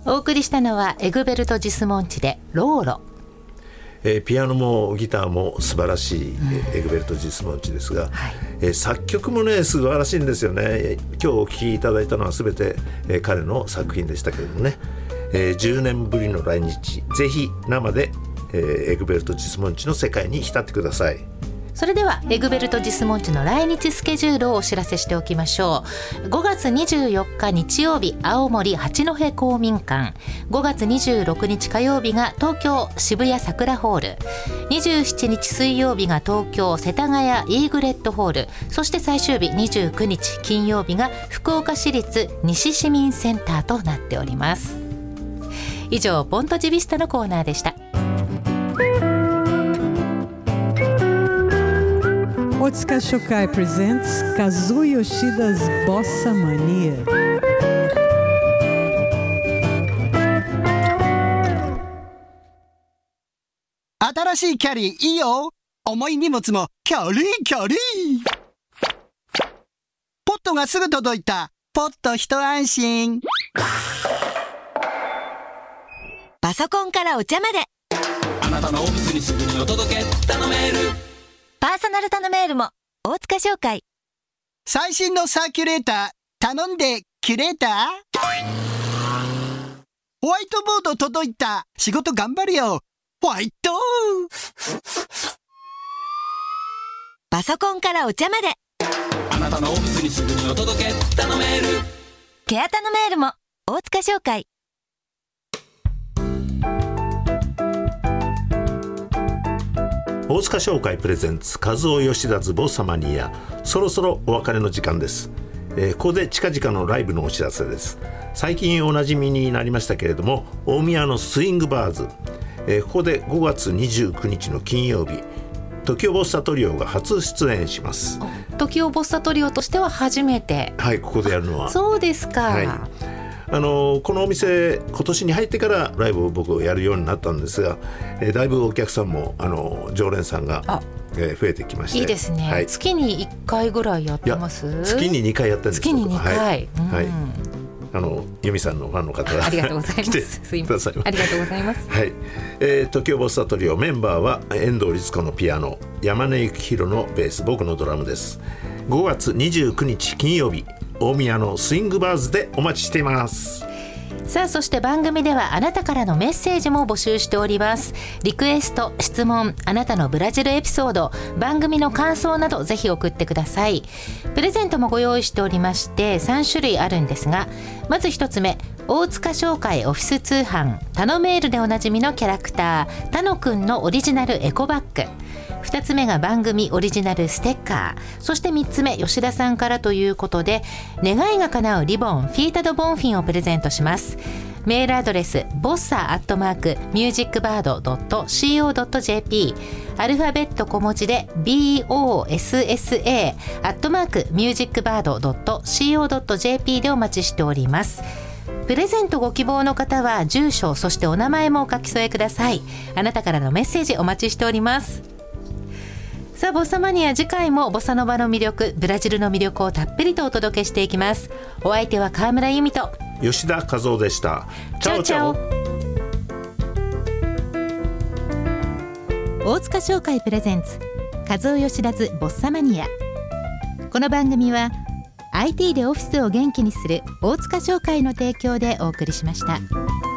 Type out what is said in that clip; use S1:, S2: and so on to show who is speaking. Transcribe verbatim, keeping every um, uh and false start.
S1: お送りしたのはエグベルト・ジスモンチでローロ。
S2: えー、ピアノもギターも素晴らしい、うん、エグベルト・ジスモンチですが、はい、えー、作曲もね素晴らしいんですよね。今日お聴きいただいたのは全て、えー、彼の作品でしたけれどもね、えー、じゅうねんぶりの来日、ぜひ生で、えー、エグベルト・ジスモンチの世界に浸ってください。
S1: それではエグベルト・ジスモンチの来日スケジュールをお知らせしておきましょう。ごがつにじゅうよっか日曜日、青森八戸公民館。ごがつにじゅうろくにち火曜日が東京渋谷桜ホール。にじゅうしちにち水曜日が東京世田谷イーグレットホール。そして最終日にじゅうくにち金曜日が福岡市立西市民センターとなっております。以上、ポントジビスタのコーナーでした。
S3: Otsuka Shokai presents Kazuo Yoshida's Bossa Mania.
S4: 新しいキャリーいいよ。重い荷物もキャリーキャリー。ポットがすぐ届いた。ポット一安心。
S5: パソコンからお茶まで、
S6: あなたのオフィスにすぐにお届け、頼める。
S5: パーソナル頼めるも大塚商会。
S4: 最新のサーキュレーター頼んでキュレーター。ホワイトボード届いた。仕事頑張るよ。ホワイト。
S5: パソコンからお茶まで、
S6: あなたのオフィスにすぐにお届け、頼める。
S5: ケア頼めるも大塚商会。
S2: 大塚商会プレゼンツカズオヨシダズボッサマニア。そろそろお別れの時間です。えー、ここで近々のライブのお知らせです。最近おなじみになりましたけれども、大宮のスイングバーズ、えー、ここでごがつにじゅうくにちの金曜日、トキオボッサトリオが初出演します。
S1: トキオボッサトリオとしては初めて。
S2: はい、ここでやるのは。
S1: そうですか。
S2: はい、あのこのお店今年に入ってからライブを僕やるようになったんですが、えー、だいぶお客さんもあの常連さんが、えー、増えてきまして。
S1: いいですね、はい、月にいっかいぐらいやってます？
S2: 月ににかいやってるんです。
S1: 月ににかい、はい、うん、
S2: はい、あの由美さんのファンの方が
S1: ありがとうございます。
S2: 来てください。
S1: ありがとうございます。
S2: はい、えー、トキオボッサトリオメンバーは遠藤律子のピアノ、山根幸宏のベース、僕のドラムです。ごがつにじゅうくにち金曜日、大宮のスイングバーズでお待ちしています。
S1: さあ、そして番組ではあなたからのメッセージも募集しております。リクエスト、質問、あなたのブラジルエピソード、番組の感想などぜひ送ってください。プレゼントもご用意しておりましてさんしゅるいあるんですが、まずひとつめ、大塚商会オフィス通販頼メールでおなじみのキャラクタータノくんのオリジナルエコバッグ。ふたつめが番組オリジナルステッカー。そしてみっつめ、吉田さんからということで、願いが叶うリボンフィータドボンフィンをプレゼントします。メールアドレスボッサアットマークミュージックバードドットシーオードットジェーピー、アルファベット小文字で ビーオーエスエスエー アットマークミュージックバードドットシーオードットジェーピーでお待ちしております。プレゼントご希望の方は住所、そしてお名前もお書き添えください。あなたからのメッセージお待ちしております。さあ、ボッサマニア、次回もボサノバの魅力、ブラジルの魅力をたっぷりとお届けしていきます。お相手は川村由美と
S2: 吉田和夫でした。チャオチャオ。
S1: 大塚商会プレゼンツ和夫吉田ズボッサマニア。この番組は アイティー でオフィスを元気にする大塚商会の提供でお送りしました。